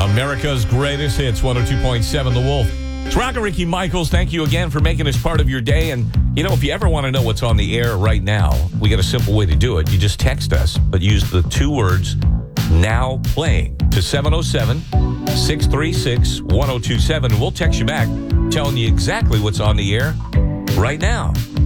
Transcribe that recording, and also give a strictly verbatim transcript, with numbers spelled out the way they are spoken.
America's greatest hits, one oh two point seven The Wolf. It's Rock and Ricky Michaels. Thank you again for making us part of your day. And, you know, if you ever want to know what's on the air right now, we got a simple way to do it. You just text us, but use the two words, now playing, to seven oh seven, six three six, one oh two seven. We'll text you back telling you exactly what's on the air right now.